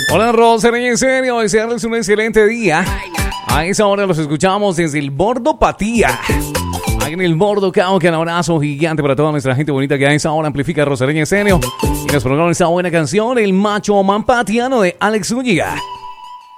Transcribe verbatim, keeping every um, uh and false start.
Hola, Rosario, en serio, desearles un excelente día. A esa hora los escuchamos desde el Bordo Patía. Ahí en el Bordo Cauca, un abrazo gigante para toda nuestra gente bonita que a esa hora amplifica Rosario en serio. Y nos programó esta buena canción, El Macho Man Patiano de Alex Zúñiga.